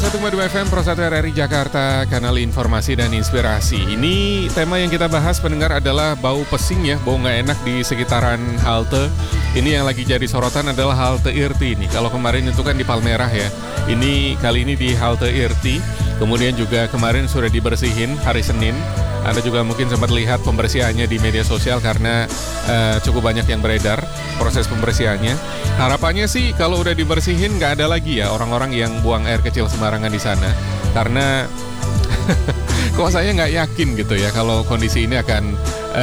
91,2 FM Pro 1 RRI Jakarta, kanal informasi dan inspirasi. Ini tema yang kita bahas pendengar adalah bau pesing ya, bau nggak enak di sekitaran halte. Ini yang lagi jadi sorotan adalah halte Irti ini. Kalau kemarin itu kan di Palmerah ya. Ini kali ini di halte Irti. Kemudian juga kemarin sudah dibersihin hari Senin. Anda juga mungkin sempat lihat pembersihannya di media sosial karena cukup banyak yang beredar proses pembersihannya. Harapannya sih kalau udah dibersihin nggak ada lagi ya orang-orang yang buang air kecil sembarangan di sana. Karena kok saya nggak yakin gitu ya kalau kondisi ini akan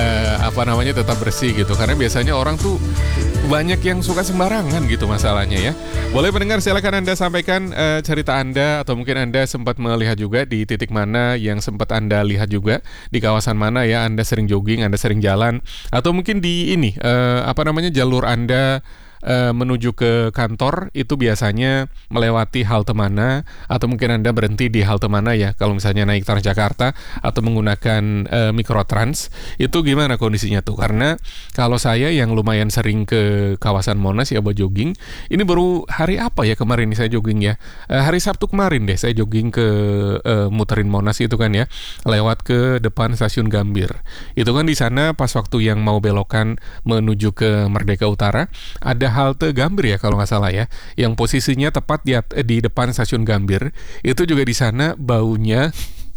tetap bersih gitu. Karena biasanya orang tuh banyak yang suka sembarangan gitu masalahnya ya. Boleh pendengar silakan Anda sampaikan cerita Anda atau mungkin Anda sempat melihat juga di titik mana yang sempat Anda lihat juga di kawasan mana ya Anda sering jogging, Anda sering jalan atau mungkin di ini jalur Anda menuju ke kantor itu biasanya melewati halte mana atau mungkin Anda berhenti di halte mana ya kalau misalnya naik Transjakarta atau menggunakan Mikrotrans itu gimana kondisinya tuh? Karena kalau saya yang lumayan sering ke kawasan Monas ya buat jogging, ini baru hari apa ya kemarin nih saya jogging ya, hari Sabtu kemarin deh saya jogging ke muterin Monas itu kan ya, lewat ke depan stasiun Gambir. Itu kan di sana pas waktu yang mau belokan menuju ke Merdeka Utara ada halte Gambir ya kalau nggak salah ya, yang posisinya tepat di depan stasiun Gambir. Itu juga di sana baunya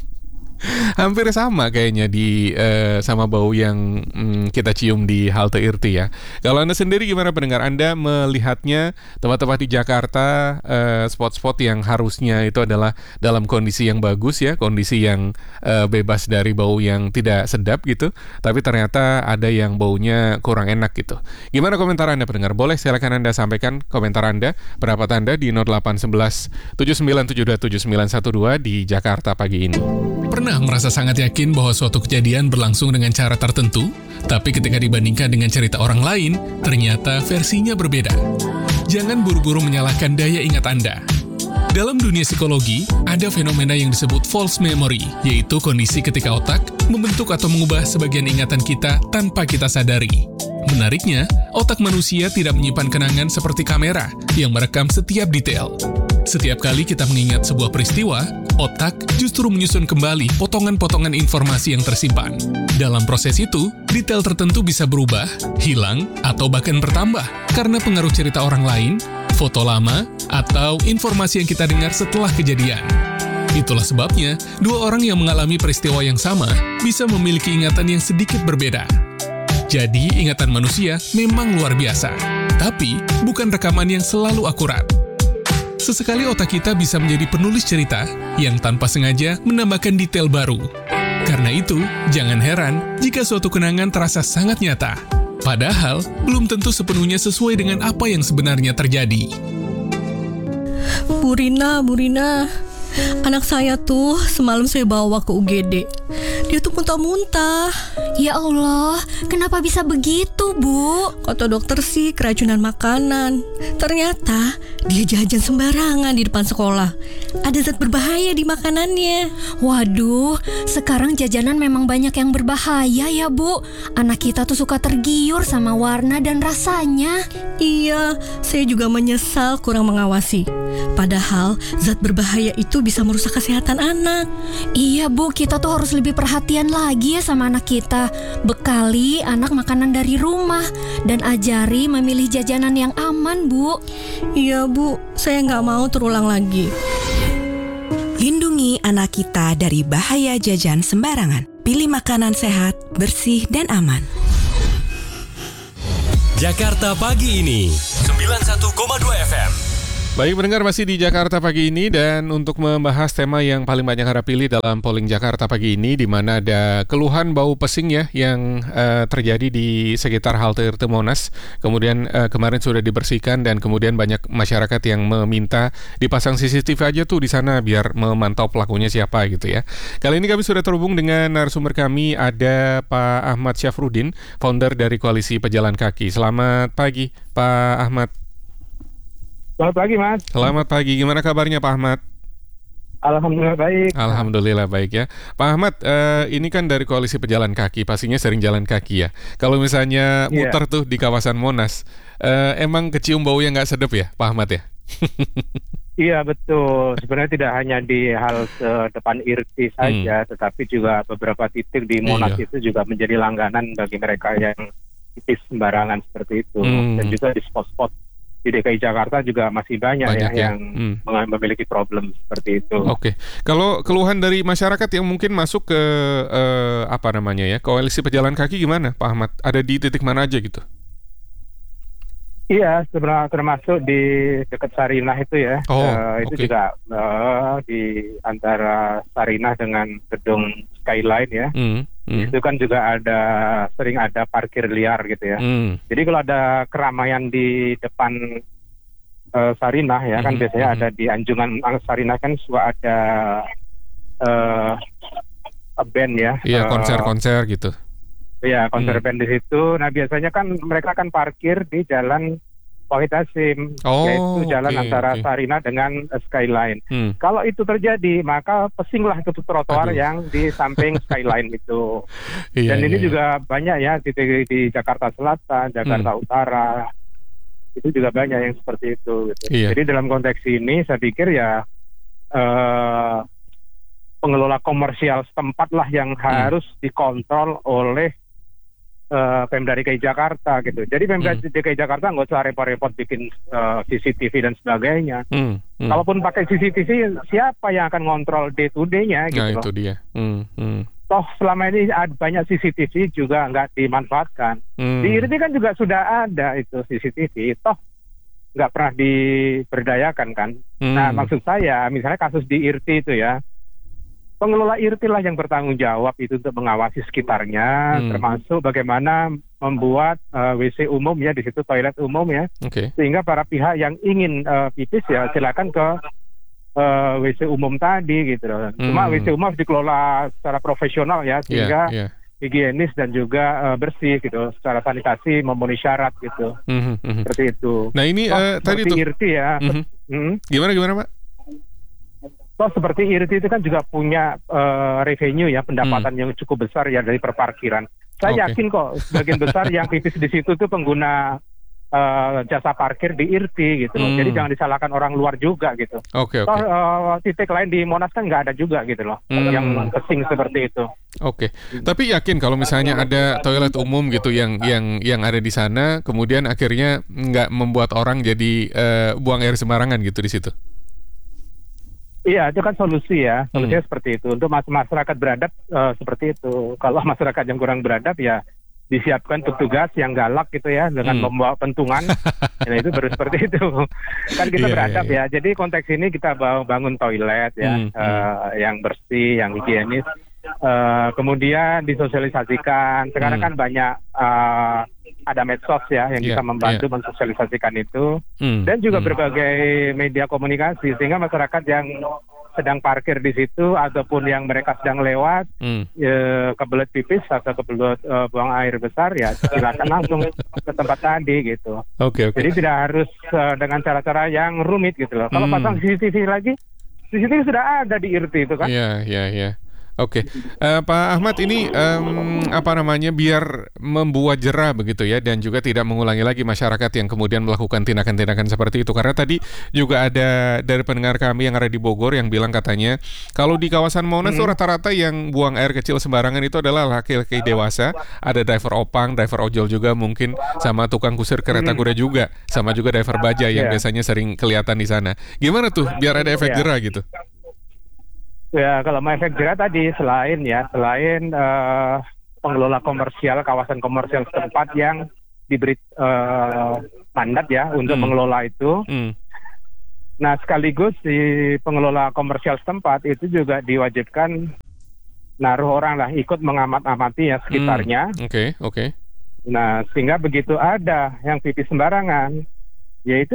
hampir sama kayaknya sama bau yang kita cium di halte Irti ya. Kalau Anda sendiri gimana pendengar? Anda melihatnya tempat-tempat di Jakarta, spot-spot yang harusnya itu adalah dalam kondisi yang bagus ya, kondisi yang bebas dari bau yang tidak sedap gitu, tapi ternyata ada yang baunya kurang enak gitu. Gimana komentar Anda pendengar? Boleh silakan Anda sampaikan komentar Anda, pendapat Anda di 0811 7972 7912 di Jakarta pagi ini. Pernah merasa sangat yakin bahwa suatu kejadian berlangsung dengan cara tertentu, tapi ketika dibandingkan dengan cerita orang lain, ternyata versinya berbeda. Jangan buru-buru menyalahkan daya ingat Anda. Dalam dunia psikologi, ada fenomena yang disebut false memory, yaitu kondisi ketika otak membentuk atau mengubah sebagian ingatan kita tanpa kita sadari. Menariknya, otak manusia tidak menyimpan kenangan seperti kamera yang merekam setiap detail. Setiap kali kita mengingat sebuah peristiwa, otak justru menyusun kembali potongan-potongan informasi yang tersimpan. Dalam proses itu, detail tertentu bisa berubah, hilang, atau bahkan bertambah karena pengaruh cerita orang lain, foto lama, atau informasi yang kita dengar setelah kejadian. Itulah sebabnya, dua orang yang mengalami peristiwa yang sama bisa memiliki ingatan yang sedikit berbeda. Jadi, ingatan manusia memang luar biasa, tapi bukan rekaman yang selalu akurat. Sesekali otak kita bisa menjadi penulis cerita yang tanpa sengaja menambahkan detail baru. Karena itu, jangan heran jika suatu kenangan terasa sangat nyata. Padahal, belum tentu sepenuhnya sesuai dengan apa yang sebenarnya terjadi. Bu Rina, anak saya tuh semalam saya bawa ke UGD. Dia tuh muntah-muntah. Ya Allah, kenapa bisa begitu, Bu? Kata dokter sih keracunan makanan. Ternyata dia jajan sembarangan di depan sekolah. Ada zat berbahaya di makanannya. Waduh, sekarang jajanan memang banyak yang berbahaya ya, Bu. Anak kita tuh suka tergiur sama warna dan rasanya. Iya, saya juga menyesal kurang mengawasi. Padahal zat berbahaya itu bisa merusak kesehatan anak. Iya, Bu, kita tuh harus lebih perhatian lagi ya sama anak kita. Bekali anak makanan dari rumah dan ajari memilih jajanan yang aman, Bu. Iya, Bu, saya nggak mau terulang lagi. Lindungi anak kita dari bahaya jajan sembarangan. Pilih makanan sehat, bersih, dan aman. Jakarta Pagi ini 91,2 FM. Baik pendengar, masih di Jakarta pagi ini dan untuk membahas tema yang paling banyak Anda pilih dalam polling Jakarta pagi ini, di mana ada keluhan bau pesing ya yang terjadi di sekitar halte Irti Monas. Kemudian kemarin sudah dibersihkan dan kemudian banyak masyarakat yang meminta dipasang CCTV aja tuh di sana biar memantau pelakunya siapa gitu ya. Kali ini kami sudah terhubung dengan narasumber kami, ada Pak Ahmad Syafruddin, founder dari Koalisi Pejalan Kaki. Selamat pagi Pak Ahmad. Selamat pagi, Mas. Selamat pagi. Gimana kabarnya, Pak Ahmad? Alhamdulillah baik. Alhamdulillah baik ya. Pak Ahmad, ini kan dari Koalisi Pejalan Kaki, pastinya sering jalan kaki ya. Kalau misalnya muter tuh di kawasan Monas, emang kecium bau yang nggak sedap ya, Pak Ahmad ya? Iya betul. Sebenarnya tidak hanya di halte depan IRT saja, tetapi juga beberapa titik di Monas Iya. itu juga menjadi langganan bagi mereka yang pipis sembarangan seperti itu. Dan juga di spot-spot di DKI Jakarta juga masih banyak Banyak ya. yang memiliki problem seperti itu. Oke. Kalau keluhan dari masyarakat yang mungkin masuk ke koalisi pejalan kaki gimana, Pak Ahmad? Ada di titik mana aja gitu? Iya, sebenarnya termasuk di dekat Sarinah itu ya. Itu oke. juga di antara Sarinah dengan gedung Skyline ya. Itu kan juga sering ada parkir liar gitu ya. Jadi kalau ada keramaian di depan Sarinah ya, kan biasanya ada di anjungan Sarinah kan suka ada band ya. Iya, konser-konser gitu. Iya, konser band di situ. Nah, biasanya kan mereka kan parkir di jalan Wahid Hasim, yaitu jalan antara Sarinah dengan Skyline. Kalau itu terjadi, maka pesinglah itu trotoar yang di samping Skyline itu. Dan ini juga banyak ya di Jakarta Selatan, Jakarta Utara. Itu juga banyak yang seperti itu. Gitu. Jadi dalam konteks ini, saya pikir ya pengelola komersial setempat lah yang harus dikontrol oleh Pemda DKI Jakarta gitu. Jadi Pemda DKI Jakarta nggak usah repot-repot bikin CCTV dan sebagainya. Kalaupun pakai CCTV, siapa yang akan ngontrol day to day-nya gitu. Nah, itu dia. Toh selama ini banyak CCTV juga nggak dimanfaatkan. Di IRT kan juga sudah ada itu CCTV. Toh nggak pernah diberdayakan kan. Nah, maksud saya misalnya kasus di IRT itu ya, pengelola IRT lah yang bertanggung jawab itu untuk mengawasi sekitarnya, termasuk bagaimana membuat WC umum ya, di situ toilet umum ya, sehingga para pihak yang ingin pipis ya silakan ke WC umum tadi gitu loh. Cuma WC umum harus dikelola secara profesional ya, sehingga higienis dan juga bersih gitu, secara sanitasi memenuhi syarat gitu, seperti itu. Nah ini tadi tuh IRT ya. Gimana Pak? Seperti IRT itu kan juga punya revenue ya, pendapatan yang cukup besar ya dari perparkiran. Saya yakin kok sebagian besar yang pipis di situ tuh pengguna jasa parkir di IRT gitu loh. Jadi jangan disalahkan orang luar juga gitu. Titik lain di Monas kan nggak ada juga gitu loh yang pesing seperti itu. Tapi yakin kalau misalnya ada toilet umum gitu yang ada di sana, kemudian akhirnya nggak membuat orang jadi buang air sembarangan gitu di situ? Iya, itu kan solusi ya. Solusinya seperti itu. Untuk masyarakat beradab seperti itu. Kalau masyarakat yang kurang beradab ya disiapkan petugas yang galak gitu ya, dengan membawa pentungan. Nah, itu baru seperti itu. Kan kita beradab ya. Jadi konteks ini kita bangun toilet ya, yang bersih, yang higienis. Kemudian disosialisasikan. Sekarang kan banyak ada medsos ya yang bisa membantu mensosialisasikan itu, dan juga berbagai media komunikasi, sehingga masyarakat yang sedang parkir di situ ataupun yang mereka sedang lewat kebelet pipis atau kebelet buang air besar ya silakan langsung ke tempat tadi gitu. Jadi tidak harus dengan cara-cara yang rumit gitu loh. Kalau pasang CCTV lagi, CCTV sudah ada di IRT itu kan. Iya. Pak Ahmad, ini biar membuat jera begitu ya, dan juga tidak mengulangi lagi masyarakat yang kemudian melakukan tindakan-tindakan seperti itu. Karena tadi juga ada dari pendengar kami yang ada di Bogor yang bilang katanya kalau di kawasan Monas tuh rata-rata yang buang air kecil sembarangan itu adalah laki-laki dewasa, ada driver opang, driver ojol juga mungkin, sama tukang kusir kereta kuda juga, sama juga driver baja yang biasanya sering kelihatan di sana. Gimana tuh biar ada efek jera gitu? Ya, kalau mau efek jera tadi selain pengelola komersial, kawasan komersial setempat yang diberi mandat ya untuk mengelola itu. Nah, sekaligus di pengelola komersial setempat itu juga diwajibkan naruh orang lah ikut mengamati ya sekitarnya. Nah, sehingga begitu ada yang pipis sembarangan, yaitu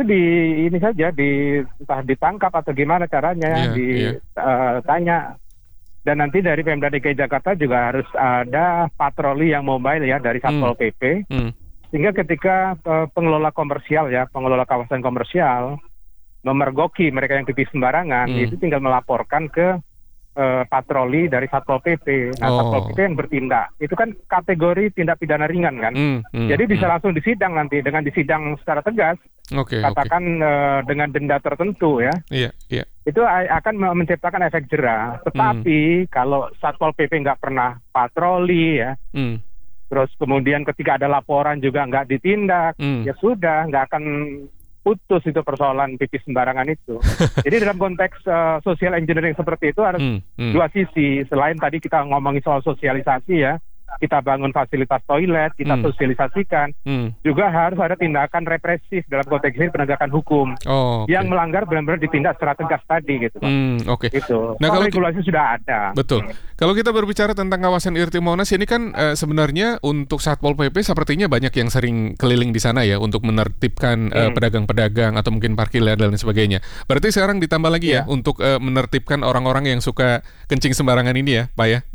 entah ditangkap atau gimana caranya, ditanya. Dan nanti dari Pemda DKI Jakarta juga harus ada patroli yang mobile ya dari Satpol PP, sehingga ketika pengelola komersial ya, pengelola kawasan komersial memergoki mereka yang pipis sembarangan, itu tinggal melaporkan ke patroli dari Satpol PP. Nah, Satpol PP yang bertindak. Itu kan kategori tindak pidana ringan kan. Jadi bisa langsung disidang nanti dengan disidang secara tegas. Katakan dengan denda tertentu ya. Iya. Itu akan menciptakan efek jera. Tetapi kalau Satpol PP nggak pernah patroli ya. Terus kemudian ketika ada laporan juga nggak ditindak, ya sudah nggak akan putus itu persoalan pipis sembarangan itu. Jadi dalam konteks social engineering seperti itu harus dua sisi. Selain tadi kita ngomongin soal sosialisasi ya, kita bangun fasilitas toilet, kita sosialisasikan, juga harus ada tindakan represif dalam konteks ini penegakan hukum yang melanggar benar-benar ditindak secara tegas tadi gitu. Gitu. Nah, kalau regulasi sudah ada. Betul. Kalau kita berbicara tentang kawasan Irti Monas ini kan sebenarnya untuk Satpol PP sepertinya banyak yang sering keliling di sana ya untuk menertibkan pedagang-pedagang atau mungkin parkir liar dan sebagainya. Berarti sekarang ditambah lagi ya untuk menertibkan orang-orang yang suka kencing sembarangan ini ya, Pak ya?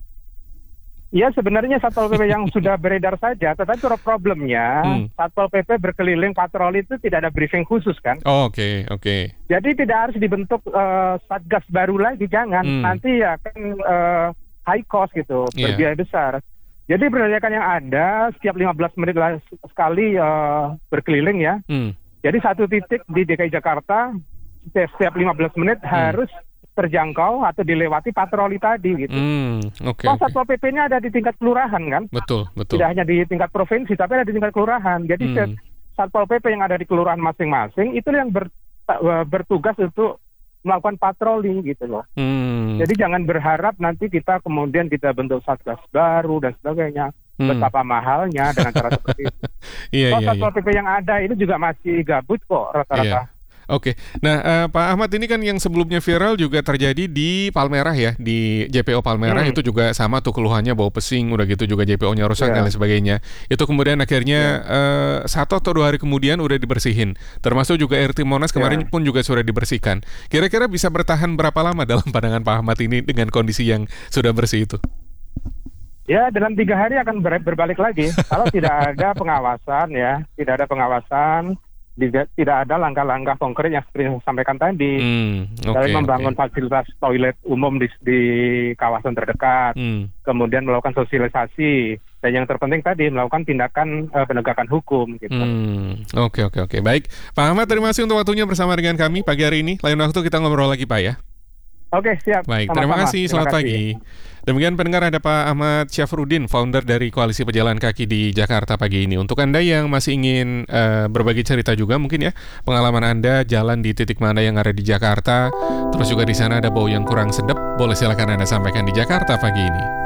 Ya sebenarnya Satpol PP yang sudah beredar saja, tetapi problemnya Satpol PP berkeliling patroli itu tidak ada briefing khusus kan? Oke. Jadi tidak harus dibentuk satgas baru lagi, jangan. Nanti akan high cost gitu, berbiaya besar. Jadi berdasarkan yang ada, setiap 15 menit sekali berkeliling ya. Jadi satu titik di DKI Jakarta, setiap 15 menit harus terjangkau atau dilewati patroli tadi gitu. Satpol PP-nya ada di tingkat kelurahan kan? Betul. Tidak hanya di tingkat provinsi, tapi ada di tingkat kelurahan. Jadi Satpol PP yang ada di kelurahan masing-masing itu yang bertugas untuk melakukan patroli gitu loh. Jadi jangan berharap nanti kita kemudian kita bentuk satgas baru dan sebagainya. Betapa mahalnya dengan cara seperti itu. Satpol PP yang ada ini juga masih gabut kok rata-rata. Oke, nah Pak Ahmad ini kan yang sebelumnya viral juga terjadi di Palmerah ya, di JPO Palmerah itu juga sama tuh keluhannya bau pesing, udah gitu juga JPO-nya rusak dan lain sebagainya. Itu kemudian akhirnya 1 atau 2 hari kemudian udah dibersihin, termasuk juga Irti Monas kemarin pun juga sudah dibersihkan. Kira-kira bisa bertahan berapa lama dalam pandangan Pak Ahmad ini dengan kondisi yang sudah bersih itu? Ya dalam 3 hari akan berbalik lagi. Kalau tidak ada pengawasan ya, tidak ada langkah-langkah konkret yang seperti yang saya sampaikan tadi. Dalam membangun fasilitas toilet umum di kawasan terdekat, kemudian melakukan sosialisasi, dan yang terpenting tadi melakukan tindakan penegakan hukum. Gitu. Oke. Baik, Pak Ahmad terima kasih untuk waktunya bersama dengan kami pagi hari ini. Lain waktu kita ngobrol lagi Pak ya. Oke, siap. Baik, terima kasih. Selamat pagi. Demikian pendengar, ada Pak Ahmad Syafruddin, founder dari Koalisi Pejalan Kaki di Jakarta pagi ini. Untuk Anda yang masih ingin berbagi cerita juga mungkin ya, pengalaman Anda jalan di titik mana yang ada di Jakarta, terus juga di sana ada bau yang kurang sedap, boleh silakan Anda sampaikan di Jakarta pagi ini.